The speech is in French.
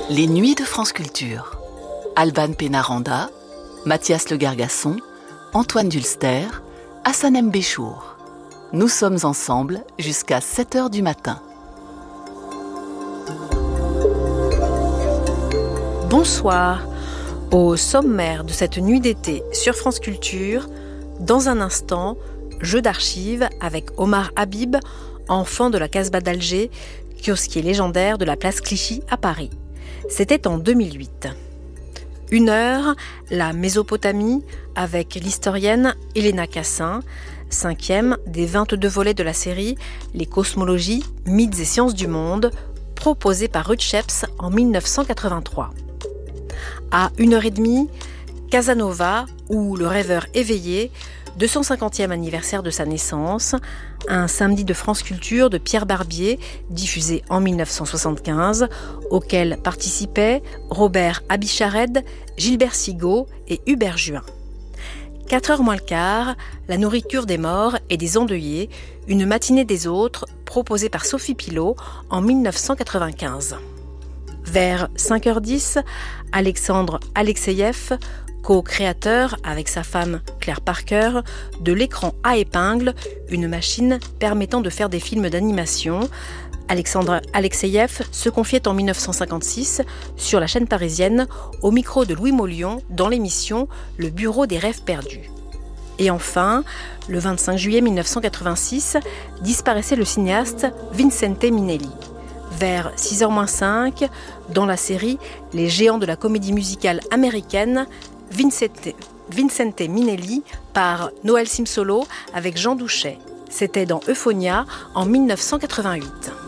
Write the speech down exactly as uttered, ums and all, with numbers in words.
Les Nuits de France Culture. Alban Pénaranda, Mathias Le Gargasson, Antoine Dulster, Hassanem Béchour. Nous sommes ensemble jusqu'à sept heures du matin. Bonsoir. Au sommaire de cette nuit d'été sur France Culture, dans un instant, jeu d'archives avec Omar Habib, enfant de la Casbah d'Alger, kiosquier légendaire de la place Clichy à Paris. C'était en deux mille huit. Une heure, la Mésopotamie avec l'historienne Elena Cassin, cinquième des vingt-deux volets de la série Les cosmologies, mythes et sciences du monde, proposée par Ruth Sheps en dix-neuf cent quatre-vingt-trois. À une heure trente, Casanova ou Le rêveur éveillé, deux cent cinquantième anniversaire de sa naissance, un samedi de France Culture de Pierre Barbier, diffusé en dix-neuf cent soixante-quinze, auquel participaient Robert Abichared, Gilbert Sigaud et Hubert Juin. quatre heures moins le quart, La nourriture des morts et des endeuillés, une matinée des autres, proposée par Sophie Pilot en dix-neuf cent quatre-vingt-quinze. Vers cinq heures dix, Alexandre Alexeïev, co-créateur avec sa femme Claire Parker de l'écran à épingle, une machine permettant de faire des films d'animation. Alexandre Alexeïev se confiait en dix-neuf cent cinquante-six sur la chaîne parisienne au micro de Louis Mollion dans l'émission Le Bureau des rêves perdus. Et enfin, le vingt-cinq juillet dix-neuf cent quatre-vingt-six, disparaissait le cinéaste Vincente Minnelli. Vers six heures moins cinq, dans la série Les géants de la comédie musicale américaine, Vincente, Vincente Minnelli par Noël Simsolo avec Jean Douchet. C'était dans Euphonia en dix-neuf cent quatre-vingt-huit.